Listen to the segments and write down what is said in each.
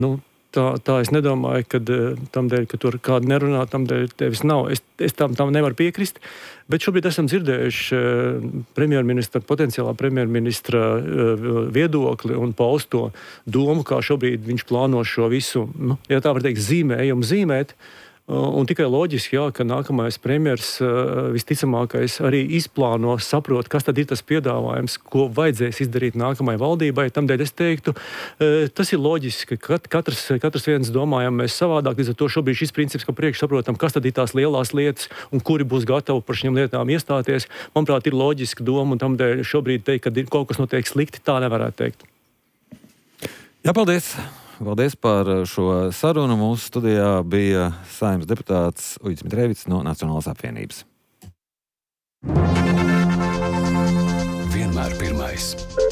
Tā es nedomāju, ka tamdēļ, ka tur kāda nerunā, tamdēļ tevis nav. Es tam nevaru piekrist, bet šobrīd esam dzirdējuši potenciālā premjerministra viedokli un pausto domu, kā šobrīd viņš plāno šo visu, ja tā var teikt, zīmēt. Un tikai loģiski, ka nākamais premjers visticamākais arī izplāno, saprot, kas tad ir tas piedāvājums, ko vajadzēs izdarīt nākamajai valdībai. Tamdēļ es teiktu, tas ir loģiski, ka katrs viens domājam mēs savādāk. Līdz ar to šobrīd šis princips, ka priekš saprotam, kas tad ir tās lielās lietas un kuri būs gatavi par šīm lietām iestāties, manuprāt, ir loģiska doma, un tamdēļ šobrīd teikt, ka kaut kas notiek slikti, tā nevarētu teikt. Jā, paldies! Paldies par šo sarunu. Mūsu studijā bija Saeimas deputāts Uģis Mitrēvits no Nacionālās apvienības. Vienmēr pirmais.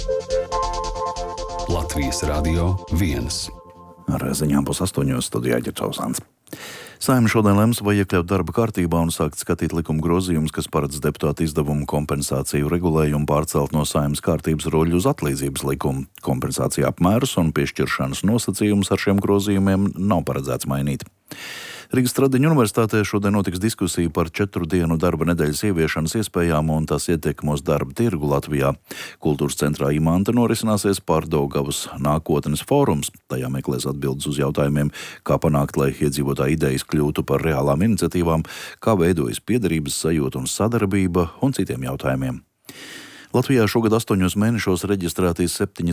Latvijas Radio 1. Ar ziņām 8:00 studijā Ģercausāns. Saeima šodien lems, vai iekļaut darba kārtībā un sākt skatīt likuma grozījumus, kas paredz deputātu izdevumu kompensāciju regulējumu pārcelt no Saeimas kārtības roļu uz atlīdzības likumu. Kompensācija apmērus un piešķiršanas nosacījumus ar šiem grozījumiem nav paredzēts mainīt. Rīgas Stradiņu universitātē šodien notiks diskusija par 4 dienu darba nedēļas ieviešanas iespējām un tās ietekmos darba tirgu Latvijā. Kultūras centrā Imanta norisināsies Pārdaugavas nākotnes fórums. Tajā meklēs atbildes uz jautājumiem, kā panākt, lai iedzīvotāju idejas kļūtu par reālām iniciatīvām, kā veidojas piederības sajūta un sadarbība un citiem jautājumiem. Latvijā šogad 8 mēnešos reģistrēti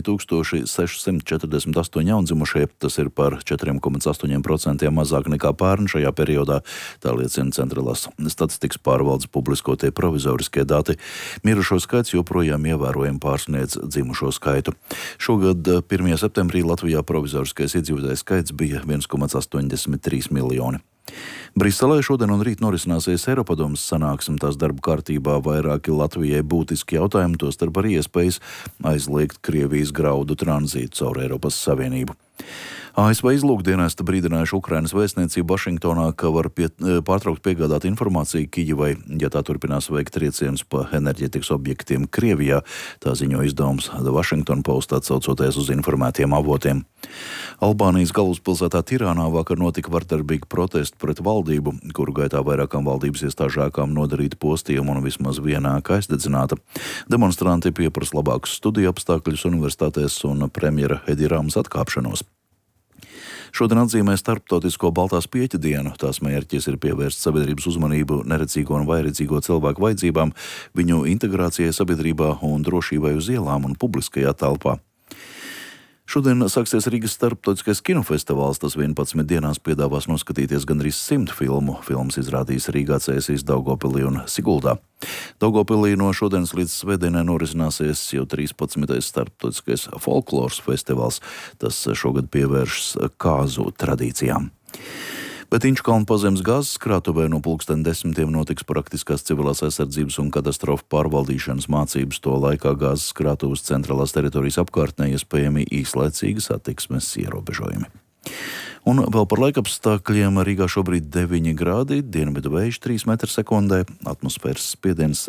7648 jaundzimušie, tas ir par 4,8% mazāk nekā pērn šajā periodā, tā liecina Centrālās statistikas pārvaldes publiskotie provizoriskie dati. Mirušo skaits joprojām ievērojami pārsniedz dzimušo skaitu. Šogad 1. septembrī Latvijā provizoriskais iedzīvotāju skaits bija 1,83 miljoni. Briselē šodien un rīt norisināsies Eiropadomes sanāksme, tās darba kārtībā vairāki Latvijai būtiski jautājumi, tostarp arī iespējas aizliegt Krievijas graudu tranzītu caur Eiropas Savienību. ASV izlūkdienesti brīdinājuši Ukrainas vēstniecību Vašingtonā, ka var pārtraukt piegādāt informāciju Kijivai, ja tā turpinās veikt triecienus pa enerģētikas objektiem Krievijā, tā ziņo izdevums The Washington Post atsaucoties uz informētiem avotiem. Albānijas galvaspilsētā Tirānā vakar notika vardarbīgi protesti pret valdību, kuru gaitā vairākām valdības iestāžākām nodarīta postījumu un vismaz viena ēka aizdedzināta. Demonstranti pieprasa labākus studiju apstākļus universitātēs un premjera Edi Ramas atkāpšanos. Šodien atzīmē starptautisko Baltās pieķa dienu. Tās mērķis ir pievērst sabiedrības uzmanību neredzīgo un vairedzīgo cilvēku vajadzībām, viņu integrācijai sabiedrībā un drošībai uz ielām un publiskajā telpā. Šodien sāksies Rīgas starptautiskais kinofestivāls. Tas 11 dienās piedāvās noskatīties gandrīz 100 filmu. Filmas izrādīs Rīgā, Cēsīs, Daugavpilī un Siguldā. Daugavpilī no šodienas līdz svētdienai norisināsies jau 13. starptautiskais folkloras festivāls. Tas šogad pievēršas kāzu tradīcijām. Bet Inčukalna pazemes gāzes krātuvē no 10:00 notiks praktiskās civilās aizsardzības un katastrofu pārvaldīšanas mācības. To laikā gāzes krātuves centrālās teritorijas apkārtnē iespējami īslaicīgi satiksmes ierobežojumi. Un vēl par laikapstākļiem. Rīgā šobrīd 9 grādi, dienvidu vējš 3 m/sekundē, atmosfēras spiediens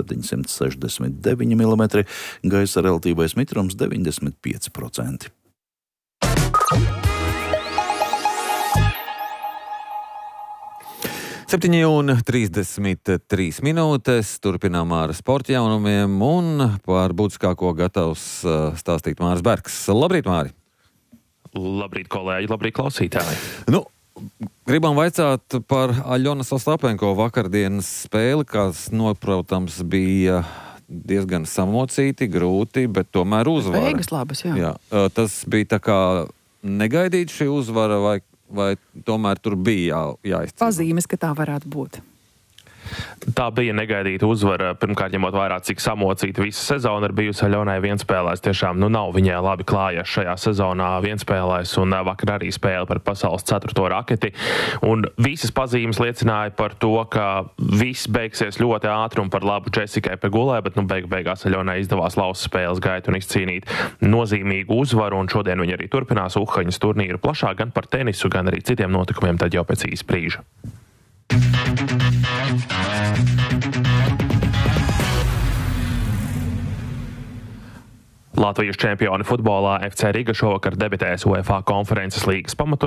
769 mm, gaisa relatīvais mitrums 95%. Septiņi un 33 minūtes. Turpinām ar sporta jaunumiem un par būtiskāko gatavs stāstīt Māris Bergs. Labrīt, Māri! Labrīt, kolēģi, labrīt, klausītāji! Gribam vaicāt par Aļonas Ostapenko vakardienas spēli, kas, protams, bija diezgan samocīti, grūti, bet tomēr uzvara. Beigas labas, jā. Jā. Tas bija tā kā negaidīt šī uzvara vai tomēr tur bija jāizcīna? Pazīmes, ka tā varētu būt. Tā bija negaidīta uzvara, pirmkārt ņemot vērā, cik samocīta visa sezona ir bijusi Aļonai vienspēlēs. Tiešām nav viņai labi klājies šajā sezonā vienspēlēs, un vakar arī spēle par pasaules 4. raketi. Un visas pazīmes liecināja par to, ka viss beigsies ļoti ātri un par labu Džesikai Pegulai, bet beigās Aļonai izdevās lauzt spēles gaitu un izcīnīt nozīmīgu uzvaru, un šodien viņi arī turpinās Uhaņas turnīru plašāk gan par tenisu, gan arī citiem notikumiem, tad jau pēc īsa brīža. Latvijas čempioni futbolā FC Riga šovakar debitēs UEFA konferences līgas pamatu